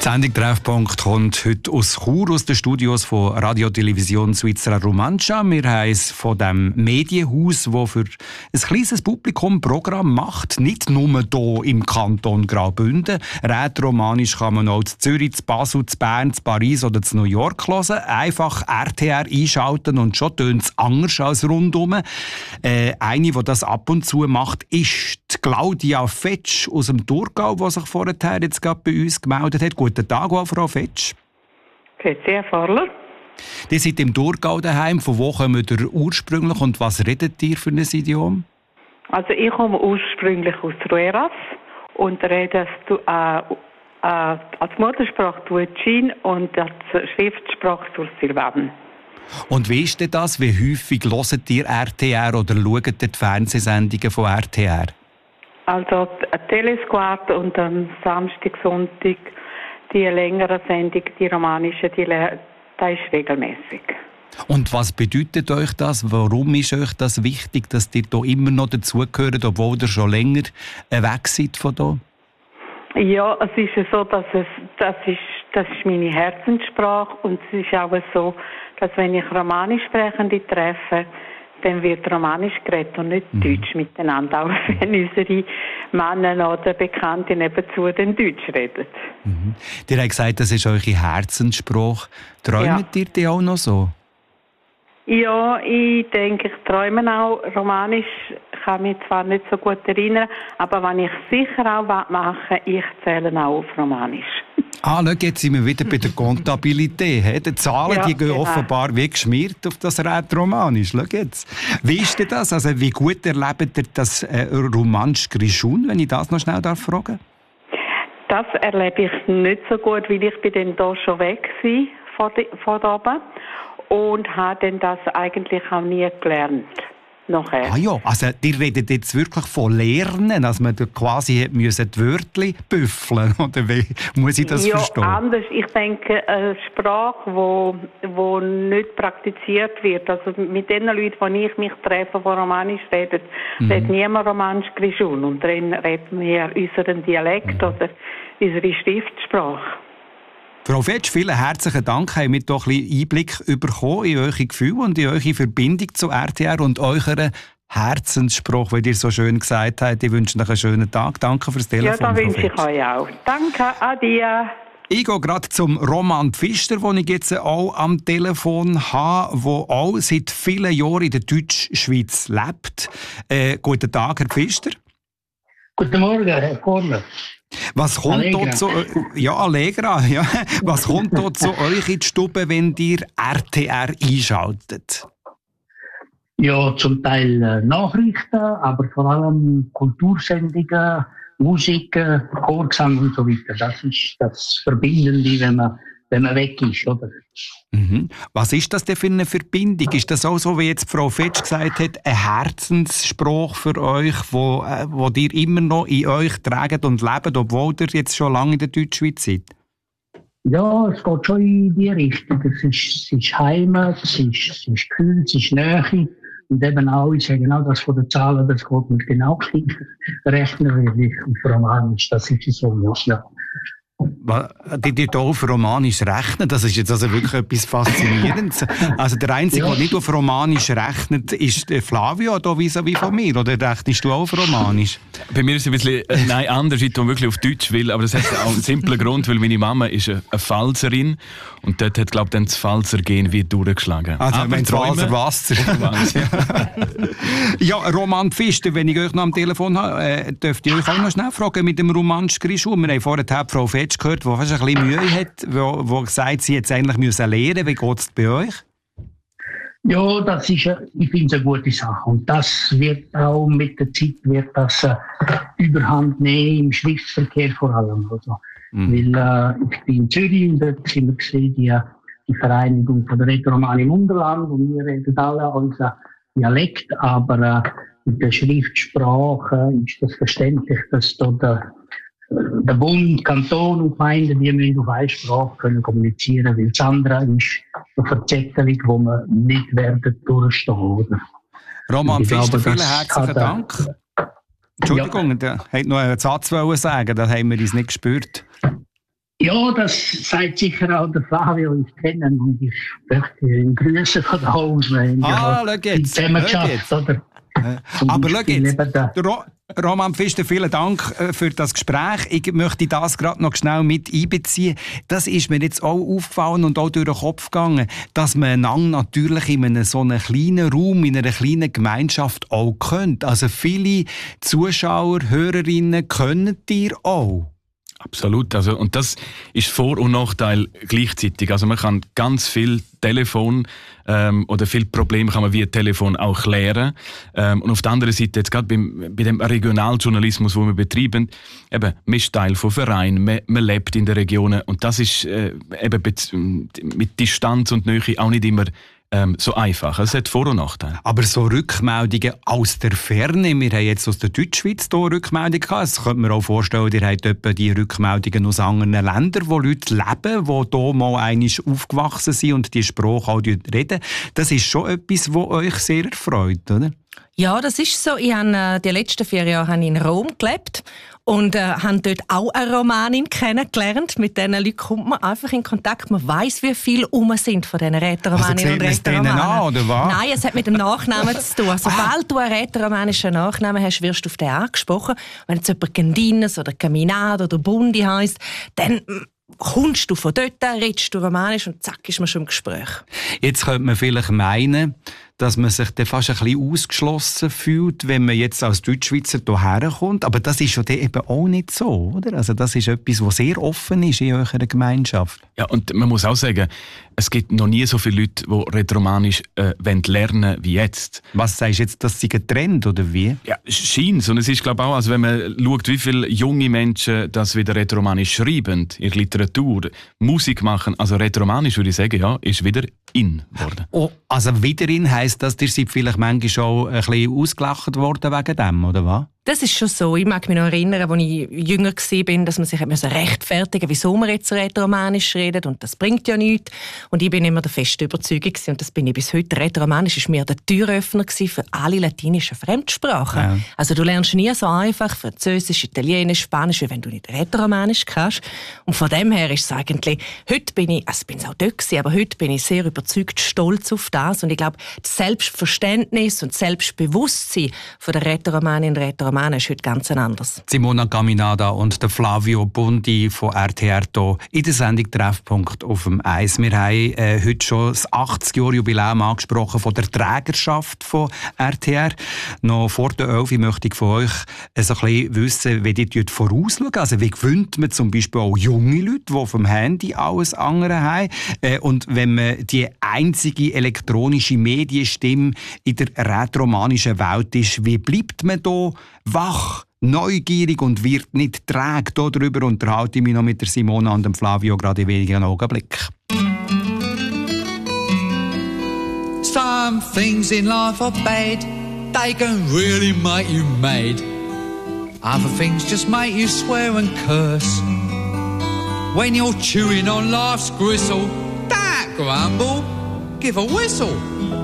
Die Sendung «Treffpunkt» kommt heute aus Chur, aus den Studios von Radio Televisión Svizzera Romancia. Wir haben es von dem Medienhaus, das für ein kleines Publikum Programm macht. Nicht nur hier im Kanton Graubünden. Rätoromanisch kann man auch in Zürich, in Basel, in Bern, in Paris oder in New York hören. Einfach RTR einschalten und schon tönt es anders als rundum. Eine, die das ab und zu macht, ist die Claudia Fetsch aus dem Thurgau, die sich vorher jetzt gerade bei uns gemeldet hat. Guten Tag, Frau Fetsch. Grüezi, Herr Vorler. Ihr seid im Thurgau daheim. Von wo kommt ihr ursprünglich und was redet ihr für ein Idiom? Also ich komme ursprünglich aus Rueras und rede als Muttersprache Tuatschin und als Schriftsprache Sursilvan. Und wie ist denn das? Wie häufig hört ihr RTR oder schaut ihr die Fernsehsendungen von RTR? Also Telesquart und am Samstag, Sonntag die längere Sendung, die romanische, das ist regelmäßig. Und was bedeutet euch das? Warum ist euch das wichtig, dass ihr hier immer noch dazugehört, obwohl ihr schon länger weg seid von hier? Ja, es ist so, das ist meine Herzenssprache und es ist auch so, dass wenn ich Romanischsprechende treffe, dann wird Romanisch geredet und nicht Deutsch miteinander, auch wenn unsere Männer oder Bekannte nebenzu den Deutsch reden. Ihr habt gesagt, das ist eure Herzenssprache. Träumt ihr die auch noch so? Ja, ich denke, ich träume auch Romanisch. Ich kann mich zwar nicht so gut erinnern, aber wenn ich sicher auch mache, ich zähle auch auf Romanisch. Schau, jetzt sind wir wieder bei der Kontabilität. Die Zahlen die gehen offenbar wie geschmiert auf das Rätoromanisch. Schau jetzt. Wie ist denn das? Also, wie gut erlebt ihr das Romansch Grischun, wenn ich das noch schnell fragen darf? Das erlebe ich nicht so gut, weil ich bin dann hier schon weg war von oben und habe dann das eigentlich auch nie gelernt. Nachher. Ah ja, also ihr redet jetzt wirklich von Lernen, dass man quasi die Wörtchen büffeln, oder wie muss ich das verstehen? Ja, anders. Ich denke, eine Sprache, die nicht praktiziert wird, also mit den Leuten, die ich mich treffe, die Romanisch reden, redet niemand Romanisch Grischun und dann reden wir unseren Dialekt oder unsere Schriftsprache. Frau Fetsch, vielen herzlichen Dank. Haben wir doch ein bisschen Einblick bekommen in eure Gefühle und in eure Verbindung zu RTR und eurer Herzensspruch, wie ihr so schön gesagt habt. Ich wünsche euch einen schönen Tag. Danke fürs Telefon. Ja, das wünsche ich euch auch. Danke, adieu. Ich gehe gerade zum Roman Pfister, den ich jetzt auch am Telefon habe, der auch seit vielen Jahren in der Deutschschweiz lebt. Guten Tag, Herr Pfister. Guten Morgen, Herr Korner. Was kommt dort zu Allegra, ja. Was kommt dort zu euch in die Stube, wenn ihr RTR einschaltet? Ja, zum Teil Nachrichten, aber vor allem Kultursendungen, Musik, Chorgesang und so weiter. Das ist das Verbindende, wenn man weg ist, oder? Was ist das denn für eine Verbindung? Ist das auch so, wie jetzt Frau Fetsch gesagt hat, ein Herzensspruch für euch, wo ihr immer noch in euch tragt und lebt, obwohl ihr jetzt schon lange in der Deutschschweiz seid? Ja, es geht schon in die Richtung. Es ist Heimat, es ist Gefühl, es ist Nähe. Und eben auch, ich sage genau das von den Zahlen, das geht mit genau gleich rechnen, wie ich auf Romanisch. Das ist so, ja. Die hier auf Romanisch rechnen, das ist jetzt also wirklich etwas Faszinierendes. Also der Einzige, der nicht auf Romanisch rechnet, ist Flavio, da vis-à-vis von mir. Oder rechnest du auch auf Romanisch? Bei mir ist es ein bisschen anders, ich wirklich auf Deutsch will, aber das hat auch einen simplen Grund, weil meine Mama ist eine Pfalzerin und dort hat, glaube ich, dann das Pfalzer-Gen wie durchgeschlagen. Also wenn Pfalzer Wasser. Ja, Roman Pfister, wenn ich euch noch am Telefon habe, dürft ihr euch auch noch schnell fragen mit dem Romansch Grischun. Wir haben vorhin Frau Fetsch gehört, die fast ein bisschen Mühe hat, die sagt, sie jetzt eigentlich müssen lernen. Wie geht es bei euch? Ja, das ist, ich finde es eine gute Sache. Und das wird auch mit der Zeit überhand nehmen, im Schriftverkehr vor allem. Also, weil ich bin in Zürich und dort sind wir gesehen, die Vereinigung von der Rätoromani im Unterland und wir reden alle unser Dialekt, aber mit der Schriftsprache ist das verständlich, dass da der Bund, Kanton und Gemeinden, die müssen auf eine Sprache können kommunizieren, weil das andere ist eine Verzettelung, die man nicht werden durchstehen, oder? Roman Pfister, vielen herzlichen Dank. Entschuldigung, der hat noch einen Satz sagen, das haben wir uns nicht gespürt. Ja, das sagt sicher auch der Flavio, ich kenne ihn und ich möchte ihn grüßen von da aus. Schau jetzt. Oder? Aber schau jetzt, Roman Pfister, vielen Dank für das Gespräch. Ich möchte das gerade noch schnell mit einbeziehen. Das ist mir jetzt auch aufgefallen und auch durch den Kopf gegangen, dass man einander natürlich in einem so einem kleinen Raum, in einer kleinen Gemeinschaft auch kennt. Also viele Zuschauer, Hörerinnen können dir auch. Absolut. Also, und das ist Vor- und Nachteil gleichzeitig. Also man kann ganz viel Telefon oder viele Probleme kann man via Telefon auch klären. Und auf der anderen Seite, jetzt gerade bei dem Regionaljournalismus, den wir betreiben, eben, man ist Teil von Vereinen, man lebt in den Regionen und das ist eben mit Distanz und Nähe auch nicht immer so einfach. Es hat Vor- und Nachteile. Aber so Rückmeldungen aus der Ferne, wir haben jetzt aus der Deutschschweiz hier Rückmeldungen gehabt. Das könnte man auch vorstellen, ihr habt etwa die Rückmeldungen aus anderen Ländern, wo Leute leben, die hier mal einmal aufgewachsen sind und die Sprache auch reden. Das ist schon etwas, was euch sehr erfreut, oder? Ja, das ist so. Ich habe die letzten 4 Jahre in Rom gelebt und habe dort auch eine Romanin kennengelernt. Mit diesen Leuten kommt man einfach in Kontakt. Man weiss, wie viele sind von diesen Rätoromaninnen und Rätoromanen. An, oder was? Nein, es hat mit dem Nachnamen zu tun. Sobald du einen rätoromanischen Nachnamen hast, wirst du auf den angesprochen. Wenn jetzt jemand Gendines oder Caminado oder Bundi heisst, dann kommst du von dort, redest du Romanisch und zack, ist man schon im Gespräch. Jetzt könnte man vielleicht meinen, dass man sich dann fast ein bisschen ausgeschlossen fühlt, wenn man jetzt als Deutschschweizer hierher kommt. Aber das ist ja eben auch nicht so, oder? Also das ist etwas, was sehr offen ist in eurer Gemeinschaft. Ja, und man muss auch sagen, es gibt noch nie so viele Leute, die Rätoromanisch lernen wie jetzt. Was sagst du jetzt, das sei ein Trend, oder wie? Ja, scheint. Und es ist, glaube ich, auch, also wenn man schaut, wie viele junge Menschen das wieder Rätoromanisch schreiben, in Literatur, Musik machen, also Rätoromanisch, würde ich sagen, ja, ist wieder in geworden. Oh, also wieder in heisst das, ihr seid vielleicht manchmal auch ein bisschen ausgelacht worden wegen dem, oder was? Das ist schon so. Ich mag mich noch erinnern, als ich jünger war, dass man sich rechtfertigen musste, wieso man jetzt Rätoromanisch redet. Und das bringt ja nichts. Und ich bin immer der festen Überzeugung, und das bin ich bis heute, Rätoromanisch war mir der Türöffner für alle latinischen Fremdsprachen. Ja. Also du lernst nie so einfach Französisch, Italienisch, Spanisch, wie wenn du nicht Rätoromanisch kannst. Und von dem her ist es eigentlich, heute bin ich, also ich bin es auch dort gewesen, aber heute bin ich sehr überzeugt, stolz auf das. Und ich glaube, das Selbstverständnis und das Selbstbewusstsein von der Rätoromaninnen und Rätoromanen ist heute ganz anders. Simona Caminada und der Flavio Bundi von RTR hier in der Sendung «Treffpunkt auf dem Eis». Wir haben heute schon das 80-Jahr-Jubiläum angesprochen von der Trägerschaft von RTR. Noch vor der 11 möchte ich von euch so ein bisschen wissen, wie ihr vorausschaut. Also wie gewöhnt man zum Beispiel auch junge Leute, die vom Handy alles andere haben. Und wenn man die einzige elektronische Medienstimme in der rätoromanischen Welt ist, wie bleibt man da wach, neugierig und wird nicht träge? Darüber unterhalte ich mich noch mit der Simona und dem Flavio gerade in wenigen Augenblicken. Some things in life are bad, they can really make you mad. Other things just make you swear and curse. When you're chewing on life's gristle, don't grumble, give a whistle.